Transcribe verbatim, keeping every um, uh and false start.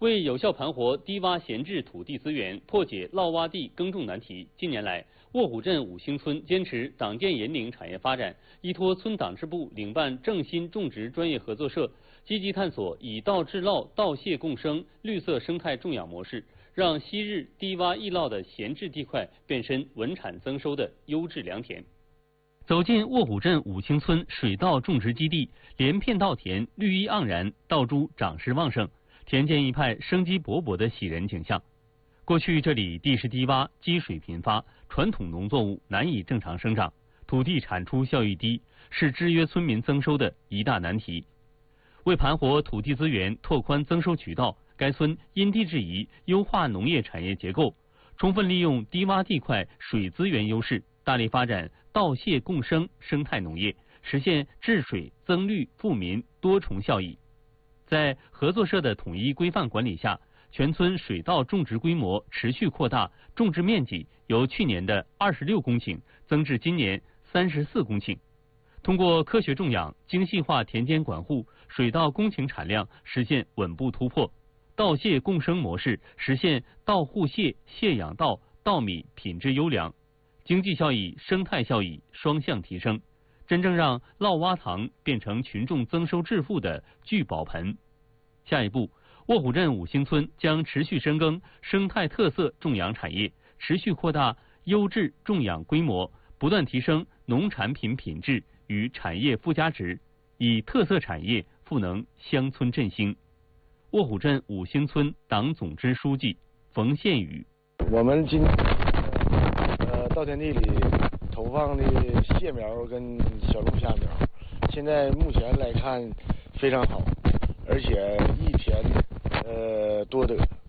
为有效盘活低洼闲置土地资源，破解涝洼地耕种难题，近年来，卧虎镇五星村坚持党建引领产业发展，依托村党支部领办正新种植专业合作社，积极探索以稻治涝、稻蟹共生绿色生态种养模式，让昔日低洼易涝的闲置地块变身稳产增收的优质良田。走进卧虎镇五星村水稻种植基地，连片稻田绿意盎然，稻株长势旺盛，田间一派生机勃勃的喜人景象。过去这里地势低洼，积水频发，传统农作物难以正常生长，土地产出效益低，是制约村民增收的一大难题。为盘活土地资源，拓宽增收渠道，该村因地制宜，优化农业产业结构，充分利用低洼地块水资源优势，大力发展稻蟹共生生态农业，实现治水、增绿、富民多重效益。在合作社的统一规范管理下，全村水稻种植规模持续扩大，种植面积由去年的二十六公顷增至今年三十四公顷。通过科学种养、精细化田间管护，水稻公顷产量实现稳步突破。稻蟹共生模式实现稻护蟹、蟹养稻、稻米品质优良，经济效益、生态效益双向提升，真正让涝洼塘变成群众增收致富的聚宝盆。下一步，卧虎镇五星村将持续深耕生态特色种养产业，持续扩大优质种养规模，不断提升农产品品质与产业附加值，以特色产业赋能乡村振兴。卧虎镇五星村党总支书记冯宪宇： 我们今呃稻田地里投放的蟹苗跟小龙虾苗，现在目前来看非常好，而且一田呃多得。